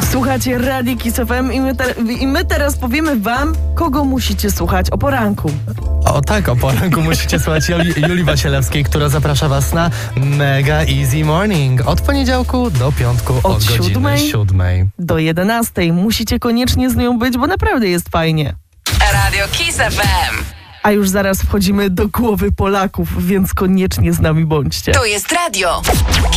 Słuchacie Radia Kiss FM i my teraz powiemy wam, kogo musicie słuchać o poranku. O tak, o poranku musicie słuchać Julii Wasilewskiej, która zaprasza was na Mega Easy Morning. Od poniedziałku do piątku od godziny 7 do 11. Musicie koniecznie z nią być, bo naprawdę jest fajnie. Radio Kiss FM. A już zaraz wchodzimy do głowy Polaków, więc koniecznie z nami bądźcie. To jest radio